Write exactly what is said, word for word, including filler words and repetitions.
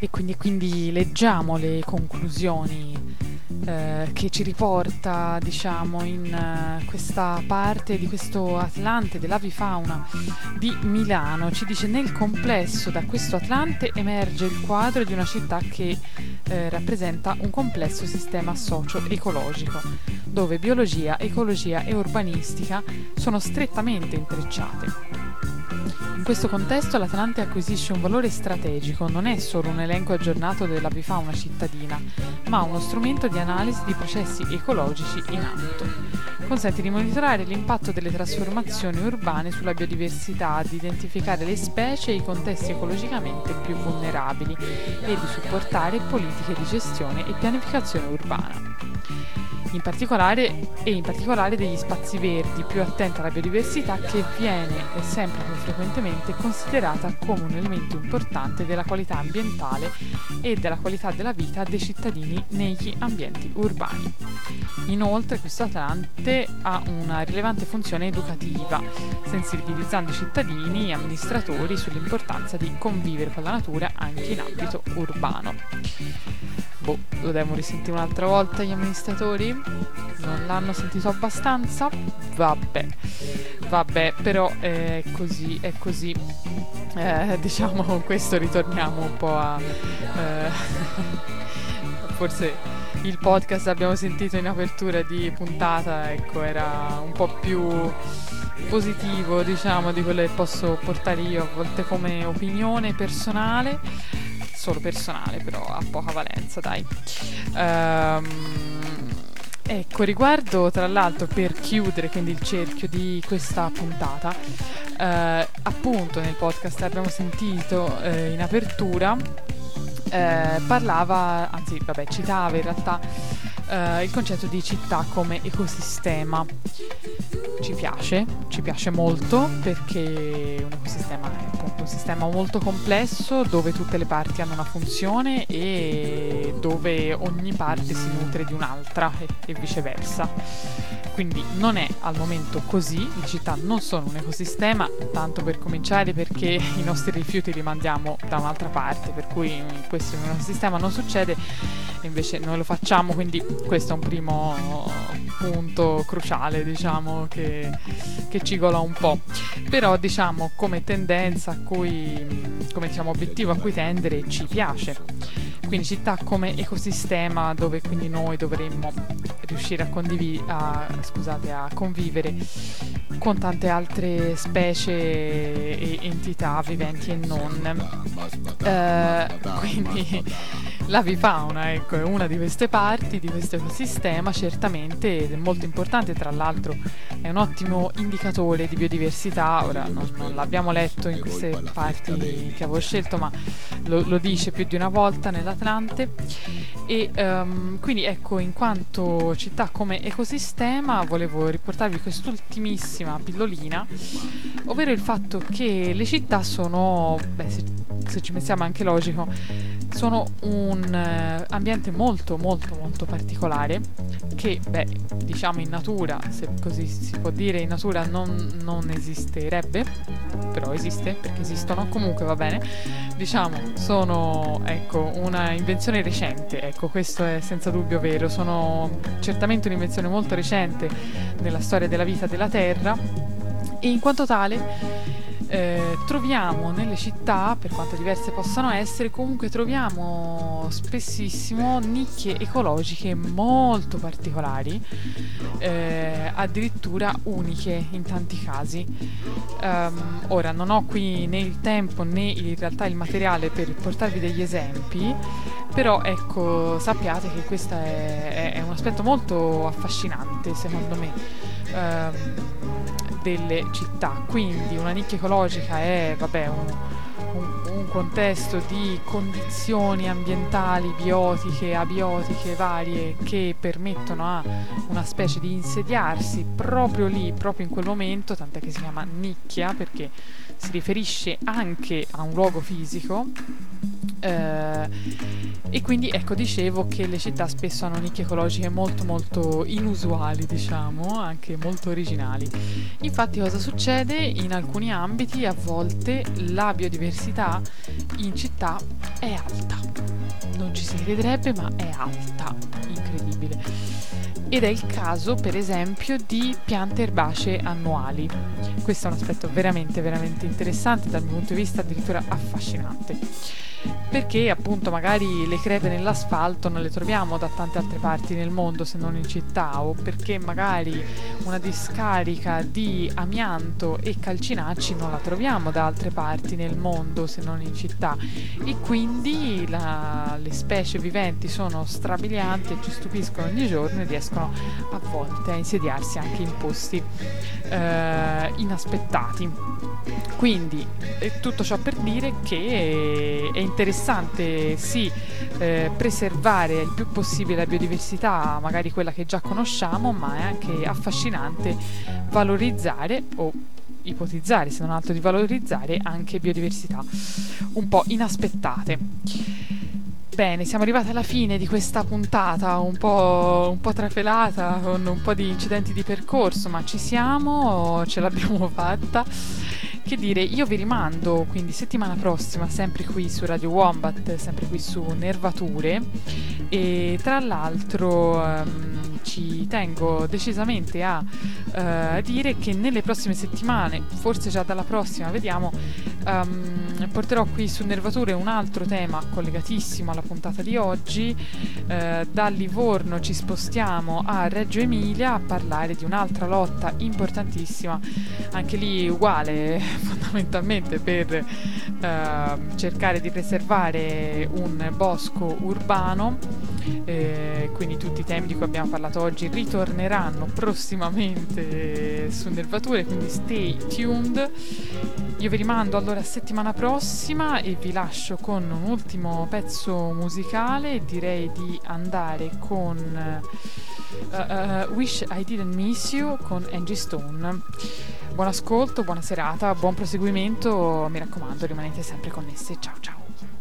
E quindi, quindi leggiamo le conclusioni eh, che ci riporta, diciamo, in uh, questa parte di questo Atlante dell'avifauna di Milano. Ci dice: nel complesso da questo Atlante emerge il quadro di una città che eh, rappresenta un complesso sistema socio-ecologico, dove biologia, ecologia e urbanistica sono strettamente intrecciate. In questo contesto l'Atlante acquisisce un valore strategico, non è solo un elenco aggiornato dell'avifauna cittadina, ma uno strumento di analisi di processi ecologici in atto. Consente di monitorare l'impatto delle trasformazioni urbane sulla biodiversità, di identificare le specie e i contesti ecologicamente più vulnerabili e di supportare politiche di gestione e pianificazione urbana. In particolare, e in particolare degli spazi verdi, più attenta alla biodiversità, che viene sempre più frequentemente considerata come un elemento importante della qualità ambientale e della qualità della vita dei cittadini negli ambienti urbani. Inoltre questo Atlante ha una rilevante funzione educativa, sensibilizzando i cittadini e amministratori sull'importanza di convivere con la natura anche in ambito urbano. Boh, lo devo risentire un'altra volta gli amministratori? Non l'hanno sentito abbastanza? Vabbè, vabbè, però è così, è così. Eh, diciamo, con questo ritorniamo un po' a... Eh, forse il podcast abbiamo sentito in apertura di puntata, ecco, era un po' più positivo, diciamo, di quello che posso portare io, a volte come opinione personale, solo personale, però ha poca valenza, dai. Ehm, ecco, riguardo tra l'altro, per chiudere quindi il cerchio di questa puntata, eh, appunto nel podcast abbiamo sentito eh, in apertura eh, parlava, anzi vabbè, citava in realtà eh, il concetto di città come ecosistema. Ci piace, ci piace molto, perché un ecosistema è appunto un sistema molto complesso dove tutte le parti hanno una funzione e dove ogni parte si nutre di un'altra e, e viceversa. Quindi non è al momento così, le città non sono un ecosistema, tanto per cominciare, perché i nostri rifiuti li mandiamo da un'altra parte, per cui questo in un ecosistema non succede, invece noi lo facciamo, quindi questo è un primo punto cruciale, diciamo, che, che ci gola un po'. Però diciamo come tendenza a cui, come diciamo obiettivo a cui tendere, ci piace. Quindi città come ecosistema dove quindi noi dovremmo riuscire a condividere, a, scusate, a convivere con tante altre specie e entità viventi e non. Eh, quindi l'avifauna, ecco, è una di queste parti di questo ecosistema, certamente, ed è molto importante. Tra l'altro è un ottimo indicatore di biodiversità. Ora non, non l'abbiamo letto in queste parti che avevo scelto, ma lo, lo dice più di una volta nell'Atlante. E um, quindi ecco, in quanto città come ecosistema, volevo riportarvi quest'ultimissima pillolina, ovvero il fatto che le città sono, beh, se, se ci pensiamo è anche logico, sono un uh, ambiente molto molto molto particolare che, beh, diciamo in natura, se così si può dire, in natura non, non esisterebbe, però esiste perché esistono, comunque va bene, diciamo sono, ecco, una invenzione recente, ecco, questo è senza dubbio vero, sono certamente un'invenzione molto recente nella storia della vita della Terra, e in quanto tale Eh, troviamo nelle città, per quanto diverse possano essere, comunque troviamo spessissimo nicchie ecologiche molto particolari, eh, addirittura uniche in tanti casi. Um, ora non ho qui né il tempo né in realtà il materiale per portarvi degli esempi, però ecco, sappiate che questo è, è un aspetto molto affascinante, secondo me, um, delle città. Quindi una nicchia ecologica è, vabbè, un, un, un contesto di condizioni ambientali, biotiche, abiotiche varie, che permettono a una specie di insediarsi proprio lì, proprio in quel momento, tant'è che si chiama nicchia, perché si riferisce anche a un luogo fisico. Uh, e quindi ecco, dicevo che le città spesso hanno nicchie ecologiche molto molto inusuali, diciamo, anche molto originali. Infatti cosa succede? In alcuni ambiti a volte la biodiversità in città è alta, non ci si crederebbe ma è alta, incredibile. Ed è il caso per esempio di piante erbacee annuali. Questo è un aspetto veramente veramente interessante, dal mio punto di vista addirittura affascinante, perché appunto magari le crepe nell'asfalto non le troviamo da tante altre parti nel mondo se non in città, o perché magari una discarica di amianto e calcinacci non la troviamo da altre parti nel mondo se non in città, e quindi la, le specie viventi sono strabilianti e ci stupiscono ogni giorno e riescono a volte a insediarsi anche in posti eh, inaspettati. Quindi è tutto ciò per dire che è interessante sì eh, preservare il più possibile la biodiversità, magari quella che già conosciamo, ma è anche affascinante valorizzare o ipotizzare, se non altro di valorizzare, anche biodiversità un po' inaspettate. Bene, siamo arrivati alla fine di questa puntata un po', un po' trafelata, con un po' di incidenti di percorso, ma ci siamo, ce l'abbiamo fatta. Che dire, io vi rimando quindi settimana prossima sempre qui su Radio Wombat, sempre qui su Nervature, e tra l'altro um, ci tengo decisamente a uh, dire che nelle prossime settimane, forse già dalla prossima, vediamo, um, porterò qui su Nervature un altro tema collegatissimo alla puntata di oggi. Uh, da Livorno ci spostiamo a Reggio Emilia a parlare di un'altra lotta importantissima, anche lì uguale fondamentalmente per uh, cercare di preservare un bosco urbano, eh, quindi tutti i temi di cui abbiamo parlato oggi ritorneranno prossimamente su Nervature, quindi stay tuned. Io vi rimando allora a settimana prossima e vi lascio con un ultimo pezzo musicale. Direi di andare con uh, uh, Wish I Didn't Miss You con Angie Stone. Buon ascolto, buona serata, buon proseguimento, mi raccomando, rimanete sempre connessi. Ciao ciao.